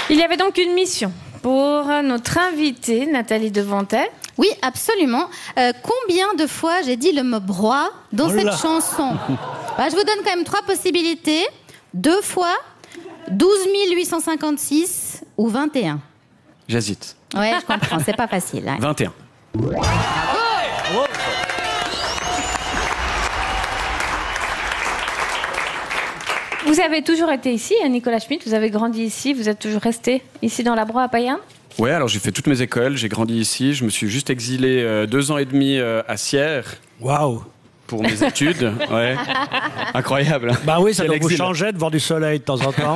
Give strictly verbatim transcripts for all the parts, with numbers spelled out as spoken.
Il y avait donc une mission pour notre invitée, Nathalie Devantais. Oui, absolument. Euh, combien de fois j'ai dit le mot broie dans oh cette chanson? Bah, je vous donne quand même trois possibilités. Deux fois, douze mille huit cent cinquante-six ou vingt et un. J'hésite. Ouais, je comprends, c'est pas facile. Hein. vingt et un. Bravo. Vous avez toujours été ici, hein, Nicolas Schmitt, vous avez grandi ici, vous êtes toujours resté ici dans la Broye à Payerne? Ouais, alors j'ai fait toutes mes écoles, j'ai grandi ici, je me suis juste exilé euh, deux ans et demi euh, à Sierre. Waouh! Pour mes études, ouais. Incroyable. Bah oui, ça Quel doit vous exil. changer de voir du soleil de temps en temps.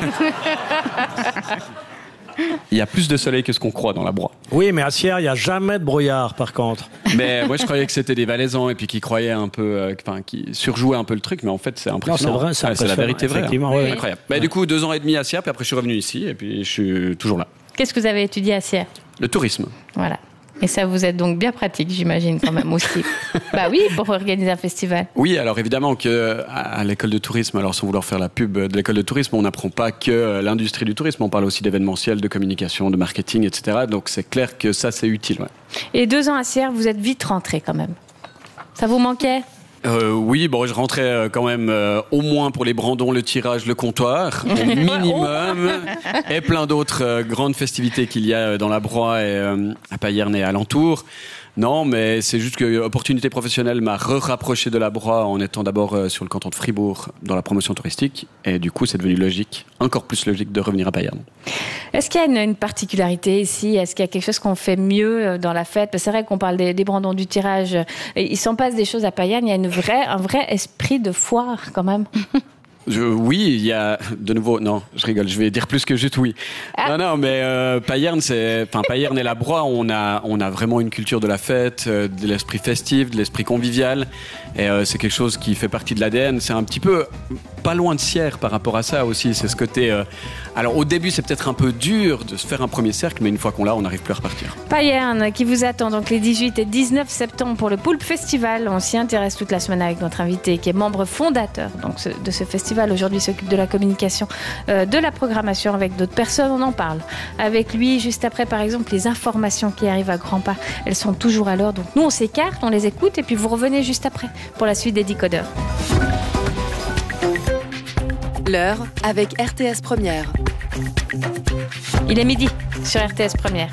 Il y a plus de soleil que ce qu'on croit dans la Broye. Oui, mais à Sierre, il n'y a jamais de brouillard, par contre. Mais moi, je croyais que c'était des Valaisans et puis qui croyaient un peu, euh, enfin, qui surjouaient un peu le truc, mais en fait, c'est impressionnant. Non, c'est vrai, c'est Ah, c'est la impressionnant, vérité vraie. effectivement, Hein. oui. Incroyable. Bah, Ouais. Du coup, deux ans et demi à Sierre, puis après, je suis revenu ici et puis je suis toujours là. Qu'est-ce que vous avez étudié à Sierre? Le tourisme. Voilà. Et ça vous êtes donc bien pratique, j'imagine, quand même aussi. Bah oui, pour organiser un festival. Oui, alors évidemment que à l'école de tourisme, alors sans vouloir faire la pub de l'école de tourisme, on n'apprend pas que l'industrie du tourisme, on parle aussi d'événementiel, de communication, de marketing, et cetera. Donc c'est clair que ça, c'est utile. Ouais. Et deux ans à Sierre, vous êtes vite rentré quand même. Ça vous manquait? Euh, oui, bon, je rentrais euh, quand même euh, au moins pour les brandons, le tirage, le comptoir, au minimum, et plein d'autres euh, grandes festivités qu'il y a euh, dans la Broye et euh, à Payerne et alentour. Non, mais c'est juste que l'opportunité professionnelle m'a re-rapproché de la Broye en étant d'abord euh, sur le canton de Fribourg dans la promotion touristique, et du coup, c'est devenu logique, encore plus logique de revenir à Payerne. Est-ce qu'il y a une, une particularité ici? Est-ce qu'il y a quelque chose qu'on fait mieux dans la fête? C'est vrai qu'on parle des, des brandons du tirage. Il s'en passe des choses à Payerne. Il y a une vraie, un vrai esprit de foire quand même. Je, oui, il y a de nouveau. Non, je rigole. Je vais dire plus que juste oui. Ah. Non, non, mais euh, Payerne, c'est, enfin Payerne et la Broye, on a, on a vraiment une culture de la fête, euh, de l'esprit festif, de l'esprit convivial, et euh, c'est quelque chose qui fait partie de l'A D N. C'est un petit peu pas loin de Sierre par rapport à ça aussi. C'est ce côté. Euh, alors au début, c'est peut-être un peu dur de se faire un premier cercle, mais une fois qu'on l'a, on n'arrive plus à repartir. Payerne qui vous attend donc les dix-huit et dix-neuf septembre pour le Poulpe Festival. On s'y intéresse toute la semaine avec notre invité qui est membre fondateur donc de ce festival. Aujourd'hui, il s'occupe de la communication, euh, de la programmation avec d'autres personnes. On en parle avec lui juste après, par exemple, les informations qui arrivent à grands pas. Elles sont toujours à l'heure. Donc nous, on s'écarte, on les écoute et puis vous revenez juste après pour la suite des Décodeurs. L'heure avec R T S Première. Il est midi sur R T S Première.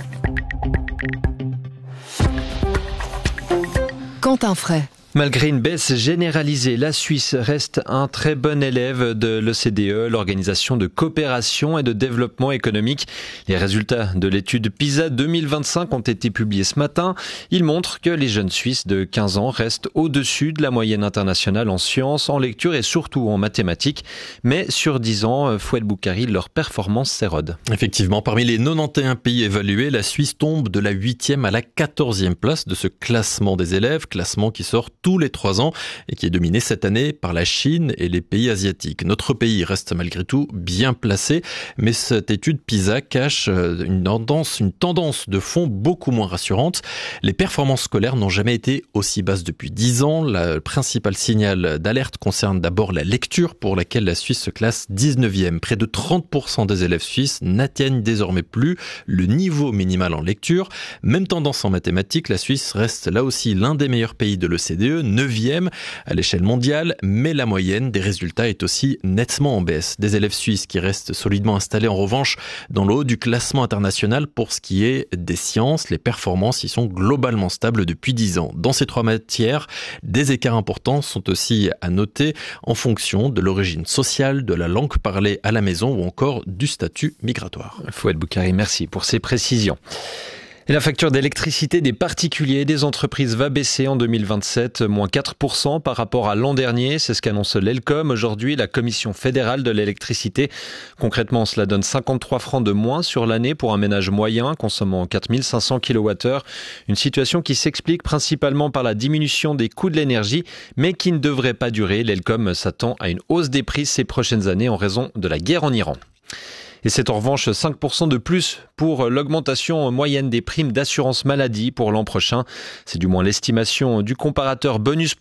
Quentin Fray. Malgré une baisse généralisée, la Suisse reste un très bon élève de l'O C D E, l'Organisation de coopération et de développement économique. Les résultats de l'étude PISA deux mille vingt-cinq ont été publiés ce matin. Ils montrent que les jeunes Suisses de quinze ans restent au-dessus de la moyenne internationale en sciences, en lecture et surtout en mathématiques. Mais sur dix ans, Fouad Boukari, leur performance s'érode. Effectivement, parmi les quatre-vingt-onze pays évalués, la Suisse tombe de la huitième à la quatorzième place de ce classement des élèves, classement qui sort tous les trois ans et qui est dominé cette année par la Chine et les pays asiatiques. Notre pays reste malgré tout bien placé, mais cette étude PISA cache une tendance, une tendance de fond beaucoup moins rassurante. Les performances scolaires n'ont jamais été aussi basses depuis dix ans. Le principal signal d'alerte concerne d'abord la lecture, pour laquelle la Suisse se classe dix-neuvième. Près de trente pour cent des élèves suisses n'atteignent désormais plus le niveau minimal en lecture. Même tendance en mathématiques, la Suisse reste là aussi l'un des meilleurs pays de l'O C D E, neuvième à l'échelle mondiale, mais la moyenne des résultats est aussi nettement en baisse. Des élèves suisses qui restent solidement installés en revanche dans le haut du classement international pour ce qui est des sciences. Les performances y sont globalement stables depuis dix ans. Dans ces trois matières, des écarts importants sont aussi à noter en fonction de l'origine sociale, de la langue parlée à la maison ou encore du statut migratoire. Fouad Boukari, merci pour ces précisions. Et la facture d'électricité des particuliers et des entreprises va baisser en deux mille vingt-sept, moins quatre pour cent par rapport à l'an dernier. C'est ce qu'annonce l'Elcom aujourd'hui, la Commission fédérale de l'électricité. Concrètement, cela donne cinquante-trois francs de moins sur l'année pour un ménage moyen consommant quatre mille cinq cents kilowattheures. Une situation qui s'explique principalement par la diminution des coûts de l'énergie, mais qui ne devrait pas durer. L'Elcom s'attend à une hausse des prix ces prochaines années en raison de la guerre en Iran. Et c'est en revanche cinq pour cent de plus pour l'augmentation moyenne des primes d'assurance maladie pour l'an prochain. C'est du moins l'estimation du comparateur Bonus Plus.